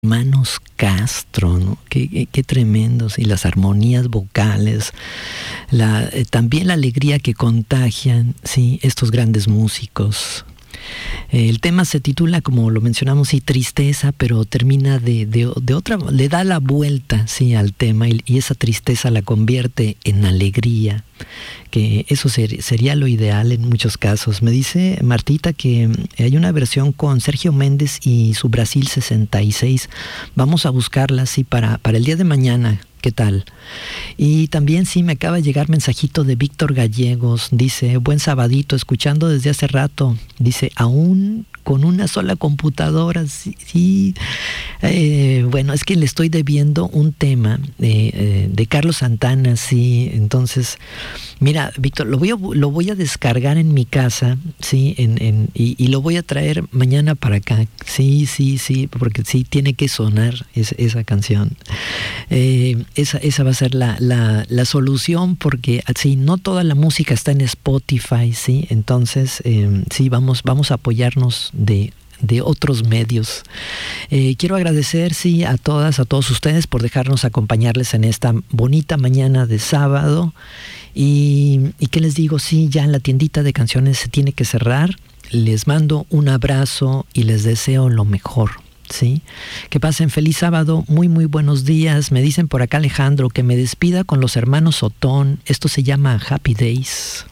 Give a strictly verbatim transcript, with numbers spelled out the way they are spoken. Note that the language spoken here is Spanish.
hermanos Castro, ¿no? Qué, qué, qué tremendos, y las armonías vocales, la, eh, también la alegría que contagian, sí, estos grandes músicos. Eh, el tema se titula, como lo mencionamos, sí, Tristeza, pero termina de, de, de otra, le da la vuelta, sí, al tema, y, y esa tristeza la convierte en alegría, que eso ser, sería lo ideal en muchos casos. Me dice Martita que hay una versión con Sergio Méndez y su Brasil sesenta y seis. Vamos a buscarla, sí, para, para el día de mañana. ¿Qué tal? Y también sí me acaba de llegar mensajito de Víctor Gallegos. Dice, buen sabadito, escuchando desde hace rato. Dice, aún con una sola computadora. Sí, sí. Eh, bueno, es que le estoy debiendo un tema de, eh, de Carlos Santana, sí. Entonces, mira, Víctor, lo voy a, lo voy a descargar en mi casa, sí, en, en, y, y lo voy a traer mañana para acá. Sí, sí, sí, porque sí tiene que sonar esa, esa canción. Eh, esa, esa va a ser la, la, la solución, porque sí, no toda la música está en Spotify, sí. Entonces, eh, sí, vamos, vamos a apoyarnos de de otros medios. Eh, quiero agradecer, sí, a todas, a todos ustedes por dejarnos acompañarles en esta bonita mañana de sábado. Y, y qué les digo, sí, ya la tiendita de canciones se tiene que cerrar. Les mando un abrazo y les deseo lo mejor, ¿sí? Que pasen feliz sábado, muy muy buenos días. Me dicen por acá Alejandro que me despida con los hermanos Otón. Esto se llama Happy Days.